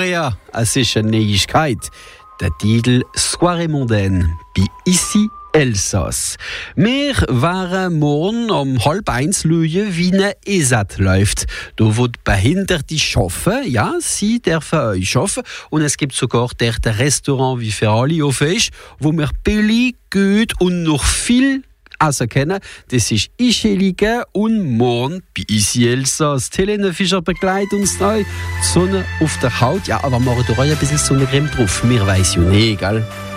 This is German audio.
Gloria, es ist eine Neuigkeit. Der Titel Soirée mondaine bei Ici Elsass. Wir waren morgen um 12:30 schauen, wie eine ESAT läuft. Da wird Behinderte arbeiten. Ja, sie dürfen euch arbeiten. Und es gibt sogar dort ein Restaurant wie für alle offen ist, wo wir billig, gut und noch viel essen können. Das ist Ischelige und morgen bei Ici Elsass. Helene Fischer begleitet uns neu. Die Sonne auf der Haut. Ja, aber machen doch ein bisschen Sonnencreme drauf. Wir weiss ja nicht, gell?